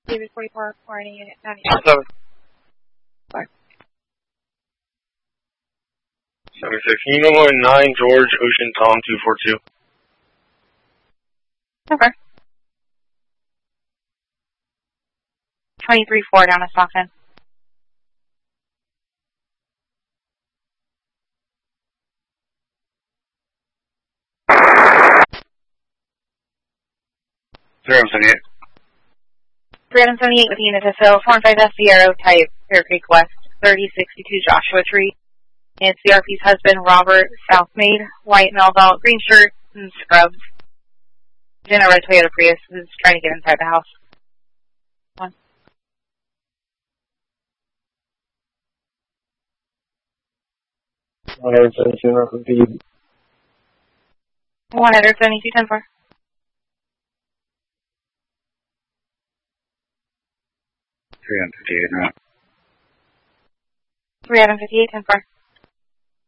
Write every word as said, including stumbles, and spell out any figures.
David forty-four, four ninety-eight. Seven. seventy-six. Can you know more nine George Ocean Tom two four two? Okay. twenty-three four down to Stockton. three seventy-eight. three seventy-eight with unit to fill. four five S Sierra type, Fair Creek West, thirty sixty-two Joshua Tree. It's the R P's husband, Robert Southmaid, white male belt, green shirt, and scrubs. In a red Toyota Prius is trying to get inside the house. One. one seventy-two, North Speed. one seventy-two, ten four. three fifty-eight, right? three fifty-eight, ten four.